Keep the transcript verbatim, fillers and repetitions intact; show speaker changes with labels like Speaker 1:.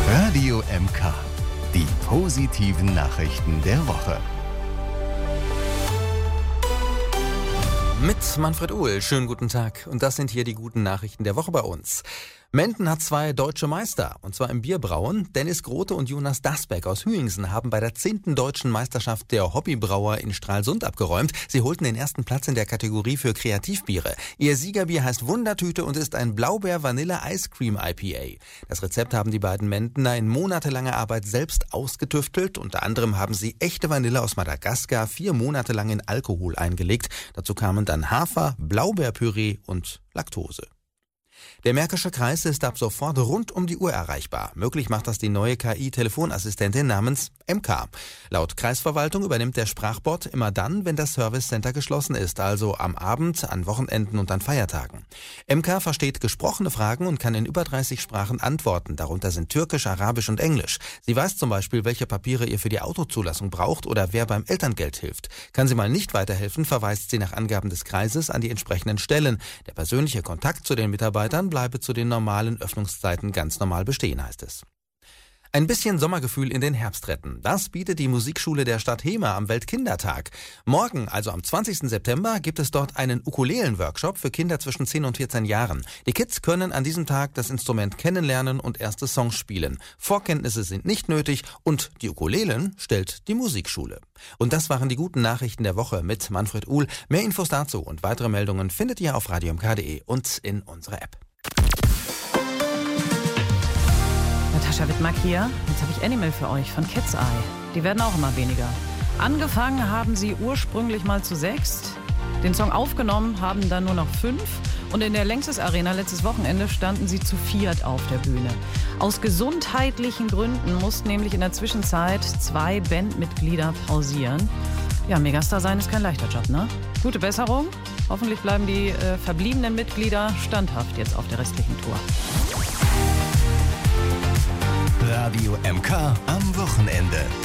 Speaker 1: Radio M K. Die positiven Nachrichten der Woche.
Speaker 2: Mit Manfred Uhl. Schönen guten Tag. Und das sind hier die guten Nachrichten der Woche bei uns. Menden hat zwei deutsche Meister, und zwar im Bierbrauen. Dennis Grote und Jonas Dasbeck aus Hüingsen haben bei der zehnten deutschen Meisterschaft der Hobbybrauer in Stralsund abgeräumt. Sie holten den ersten Platz in der Kategorie für Kreativbiere. Ihr Siegerbier heißt Wundertüte und ist ein Blaubeer-Vanille-Ice-Cream-I P A. Das Rezept haben die beiden Mendener in monatelanger Arbeit selbst ausgetüftelt. Unter anderem haben sie echte Vanille aus Madagaskar vier Monate lang in Alkohol eingelegt. Dazu kamen dann Hafer, Blaubeerpüree und Laktose. Der Märkische Kreis ist ab sofort rund um die Uhr erreichbar. Möglich macht das die neue K I-Telefonassistentin namens M K. Laut Kreisverwaltung übernimmt der Sprachbot immer dann, wenn das Service Center geschlossen ist, also am Abend, an Wochenenden und an Feiertagen. M K versteht gesprochene Fragen und kann in über dreißig Sprachen antworten. Darunter sind Türkisch, Arabisch und Englisch. Sie weiß zum Beispiel, welche Papiere ihr für die Autozulassung braucht oder wer beim Elterngeld hilft. Kann sie mal nicht weiterhelfen, verweist sie nach Angaben des Kreises an die entsprechenden Stellen. Der persönliche Kontakt zu den Mitarbeitern bleibe zu den normalen Öffnungszeiten ganz normal bestehen, heißt es. Ein bisschen Sommergefühl in den Herbst retten. Das bietet die Musikschule der Stadt Hemer am Weltkindertag. Morgen, also am zwanzigsten September, gibt es dort einen Ukulelen-Workshop für Kinder zwischen zehn und vierzehn Jahren. Die Kids können an diesem Tag das Instrument kennenlernen und erste Songs spielen. Vorkenntnisse sind nicht nötig und die Ukulelen stellt die Musikschule. Und das waren die guten Nachrichten der Woche mit Manfred Uhl. Mehr Infos dazu und weitere Meldungen findet ihr auf radio m k punkt d e und in unserer App.
Speaker 3: Natascha Wittmark hier. Jetzt habe ich Animal für euch von Cat's Eye. Die werden auch immer weniger. Angefangen haben sie ursprünglich mal zu sechst. Den Song aufgenommen haben dann nur noch fünf. Und in der Längstes Arena letztes Wochenende standen sie zu viert auf der Bühne. Aus gesundheitlichen Gründen mussten nämlich in der Zwischenzeit zwei Bandmitglieder pausieren. Ja, Megastar sein ist kein leichter Job, ne? Gute Besserung. Hoffentlich bleiben die äh, verbliebenen Mitglieder standhaft jetzt auf der restlichen Tour.
Speaker 1: Radio M K am Wochenende.